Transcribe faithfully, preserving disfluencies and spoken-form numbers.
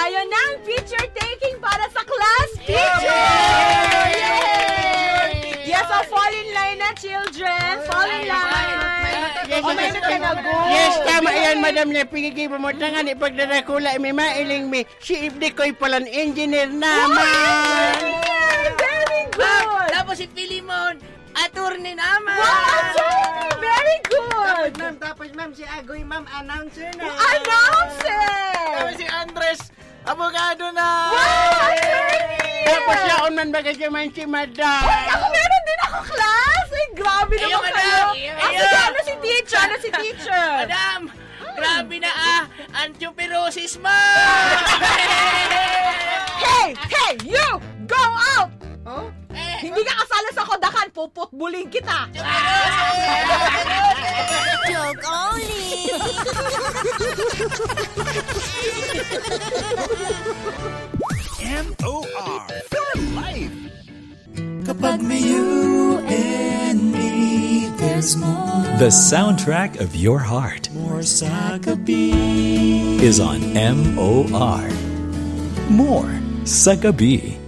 tayo ng picture taking para sa class picture! Yay! Yes, so fall in line na, children. Fall in line. O, may nagkanago. Yes, tama yan, madam na pigigil mo tangan ipagdadakula may mailing mi. Si Ibdi ko'y palan engineer naman. Very good. Tapos si Pilimon, attorney naman. Wow, attorney. Very good. Ma'am, tapos ma'am, si Agoy, ma'am, announcer na. Announcer. Tapos si Andres, abogado na. Wow, attorney. Tapos yaon man bagay man si madam. Ay, ako meron din ako class. Ay, grabe naman Ayaw, kayo. madam. Ah, sige, ano si teacher? Ano si teacher? Madam, grabe na ah, antipirosis mo. Hey, hey, you! Go out! Oh? Hindi ka kasala sa kodakan, puputbuling kita. Joke only. M O R for life. Kapag may you and me, there's more. The soundtrack of your heart More sa gabi. is on M O R. More sa gabi.